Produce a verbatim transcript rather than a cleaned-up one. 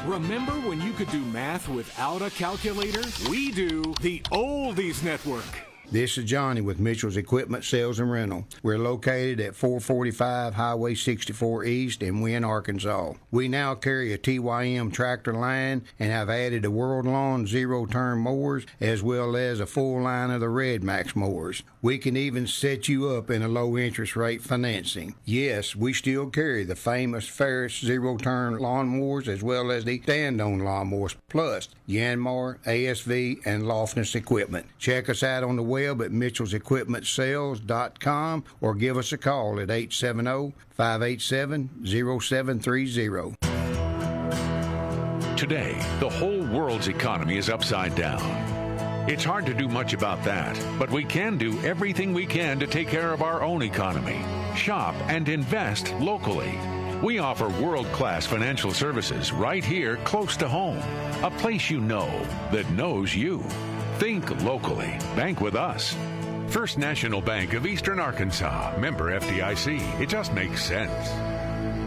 Remember when you could do math without a calculator? We do the Oldies Network. This is Johnny with Mitchell's Equipment Sales and Rental. We're located at four forty-five Highway sixty-four East in Wynne, Arkansas. We now carry a T Y M tractor line and have added a World Lawn zero-turn mowers as well as a full line of the Red Max mowers. We can even set you up in a low-interest rate financing. Yes, we still carry the famous Ferris zero-turn lawn mowers as well as the stand-on lawn mowers, plus Yanmar, A S V, and Loftus equipment. Check us out on the web at mitchells equipment sales dot com or give us a call at eight seven zero, five eight seven, zero seven three zero. Today, the whole world's economy is upside down. It's hard to do much about that, but we can do everything we can to take care of our own economy. Shop and invest locally. We offer world-class financial services right here close to home. A place you know that knows you. Think locally. Bank with us. First National Bank of Eastern Arkansas. Member F D I C. It just makes sense.